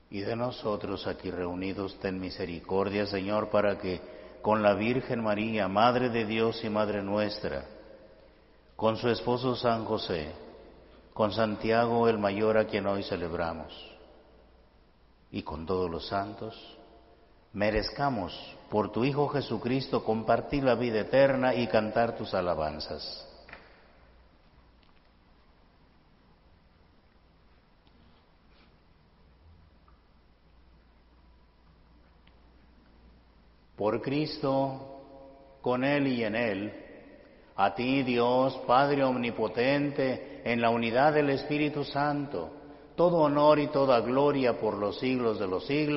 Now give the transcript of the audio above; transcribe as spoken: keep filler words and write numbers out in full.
y de nosotros aquí reunidos ten misericordia, Señor, para que con la Virgen María, Madre de Dios y Madre nuestra, con su esposo San José, con Santiago el Mayor a quien hoy celebramos, y con todos los santos, merezcamos por tu Hijo Jesucristo compartir la vida eterna y cantar tus alabanzas. Por Cristo, con Él y en Él, a ti, Dios, Padre omnipotente, en la unidad del Espíritu Santo, todo honor y toda gloria por los siglos de los siglos.